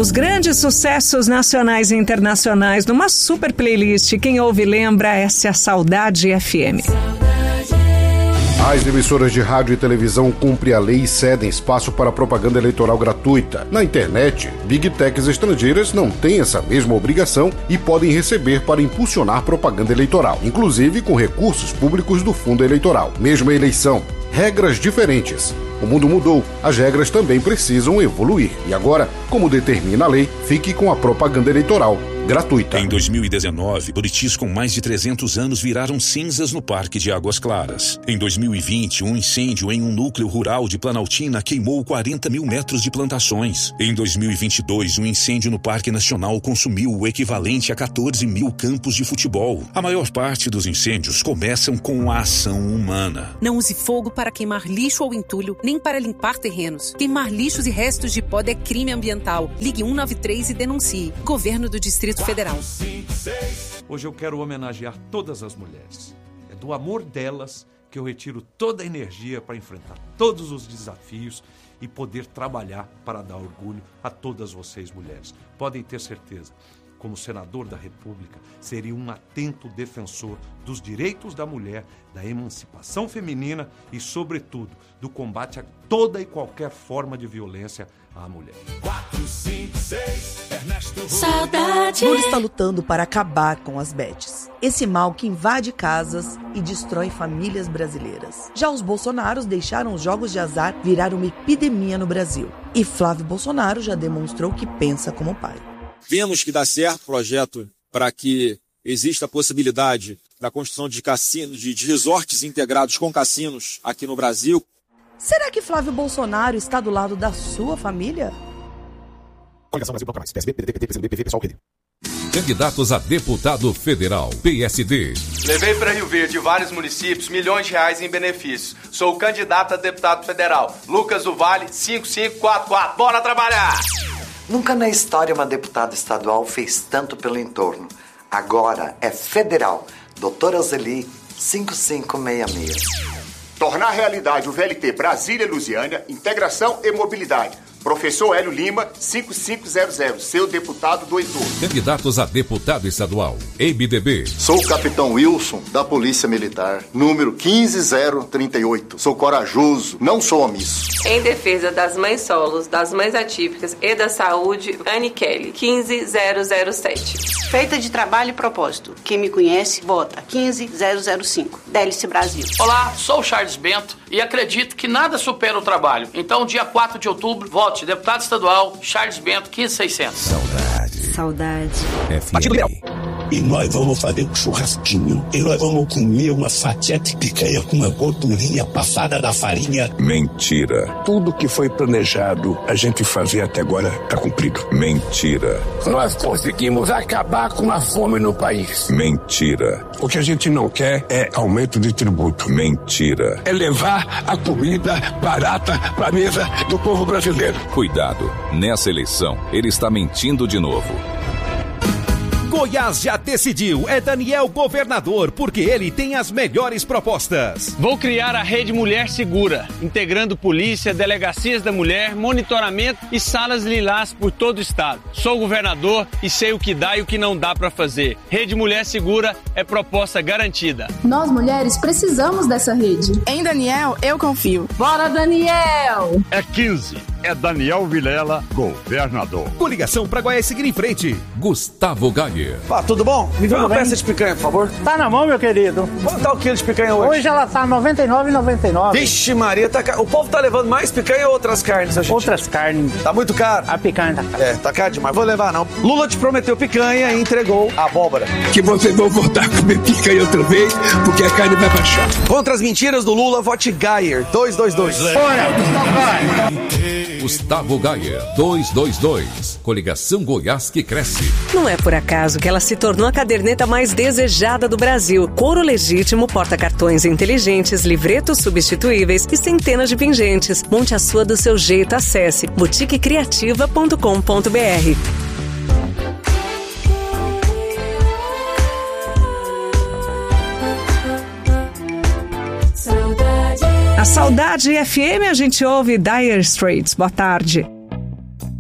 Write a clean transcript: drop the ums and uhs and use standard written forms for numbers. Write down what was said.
Os grandes sucessos nacionais e internacionais numa super playlist. Quem ouve lembra, essa é a Saudade FM. As emissoras de rádio e televisão cumprem a lei e cedem espaço para propaganda eleitoral gratuita. Na internet, Big Techs estrangeiras não têm essa mesma obrigação e podem receber para impulsionar propaganda eleitoral, inclusive com recursos públicos do fundo eleitoral. Mesma eleição, regras diferentes. O mundo mudou, as regras também precisam evoluir. E agora, como determina a lei, fique com a propaganda eleitoral gratuita. Em 2019, Buritis com mais de 300 anos viraram cinzas no Parque de Águas Claras. Em 2020, um incêndio em um núcleo rural de Planaltina queimou 40 mil metros de plantações. Em 2022, um incêndio no Parque Nacional consumiu o equivalente a 14 mil campos de futebol. A maior parte dos incêndios começam com a ação humana. Não use fogo para queimar lixo ou entulho, nem para limpar terrenos. Queimar lixos e restos de poda é crime ambiental. Ligue 193 e denuncie. Governo do Distrito Federal. Hoje eu quero homenagear todas as mulheres. É do amor delas que eu retiro toda a energia para enfrentar todos os desafios e poder trabalhar para dar orgulho a todas vocês, mulheres. Podem ter certeza, como senador da República, seria um atento defensor dos direitos da mulher, da emancipação feminina e, sobretudo, do combate a toda e qualquer forma de violência à mulher. 4, 5, 6, Ernesto. Saudade. Lula está lutando para acabar com as bets. Esse mal que invade casas e destrói famílias brasileiras. Já os Bolsonaros deixaram os jogos de azar virar uma epidemia no Brasil. E Flávio Bolsonaro já demonstrou que pensa como pai. Vemos que dá certo o projeto para que exista a possibilidade da construção de cassinos, de resorts integrados com cassinos aqui no Brasil. Será que Flávio Bolsonaro está do lado da sua família? Coligação Brasil Bloco Mais, PSB, PDT, PCdoB, PV, PSOL, PD. Candidatos a deputado federal, PSD. Levei para Rio Verde e vários municípios milhões de reais em benefícios. Sou o candidato a deputado federal. Lucas do Vale, 5544. Bora trabalhar! Nunca na história uma deputada estadual fez tanto pelo entorno. Agora é federal. Doutora Zeli, 5566. Tornar realidade o VLT Brasília-Lusiânia, integração e mobilidade. Professor Hélio Lima, 5500, seu deputado do Heitor. Candidatos a deputado estadual, MDB. Sou o capitão Wilson, da Polícia Militar, número 15038. Sou corajoso, não sou omisso. Em defesa das mães solos, das mães atípicas e da saúde, Anne Kelly, 15007. Feita de trabalho e propósito. Quem me conhece, vota 15005. Délice Brasil. Olá, sou o Charles Bento e acredito que nada supera o trabalho. Então, dia 4 de outubro, vote deputado estadual Charles Bento, 15600. Saudade. Partido Liberal. E nós vamos fazer um churrasquinho. E nós vamos comer uma fatia de picanha com uma gordurinha passada da farinha. Mentira. Tudo que foi planejado a gente fazer até agora está cumprido. Mentira. Nós conseguimos acabar com a fome no país. Mentira. O que a gente não quer é aumento de tributo. Mentira. É levar a comida barata para a mesa do povo brasileiro. Cuidado, nessa eleição ele está mentindo de novo. Goiás já decidiu, é Daniel governador, porque ele tem as melhores propostas. Vou criar a Rede Mulher Segura, integrando polícia, delegacias da mulher, monitoramento e salas lilás por todo o estado. Sou governador e sei o que dá e o que não dá para fazer. Rede Mulher Segura é proposta garantida. Nós mulheres precisamos dessa rede. Em Daniel, eu confio. Bora, Daniel! É 15. É Daniel Vilela, governador. Coligação para Goiás seguir em frente. Gustavo Gayer. Tudo bom? Me vê uma peça de picanha, por favor. Tá na mão, meu querido. Quanto tá o quilo de picanha hoje? Hoje ela tá R$ 99,99. Vixe Maria, o povo tá levando mais picanha ou outras carnes, gente? Outras carnes. Tá muito caro? A picanha tá cara. Tá caro demais. Vou levar não. Lula te prometeu picanha e entregou abóbora. Que vocês vão voltar a comer picanha outra vez, porque a carne vai baixar. Contra as mentiras do Lula, vote Gayer, 222. Fora, Gustavo Gayer, 222. Coligação Goiás que cresce. Não é por acaso que ela se tornou a caderneta mais desejada do Brasil. Couro legítimo, porta-cartões inteligentes, livretos substituíveis e centenas de pingentes. Monte a sua do seu jeito. Acesse boutiquecriativa.com.br. A Saudade FM, a gente ouve Dire Straits. Boa tarde.